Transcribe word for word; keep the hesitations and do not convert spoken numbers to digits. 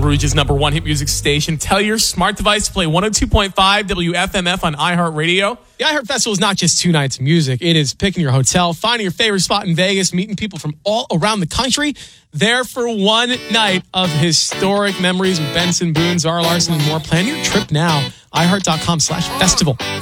Rouge's number one hit music station. Tell your smart device to play one oh two point five W F M F on iHeartRadio. The iHeart Festival is not just two nights of music. It is picking your hotel, finding your favorite spot in Vegas, meeting people from all around the country, there for one night of historic memories with Benson Boone, Zara Larson, and more. Plan your trip now. iHeart.com slash festival.